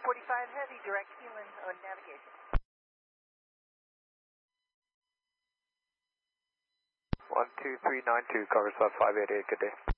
45 Heavy, direct Keelan on navigation. 12392, cover sub 588, good day.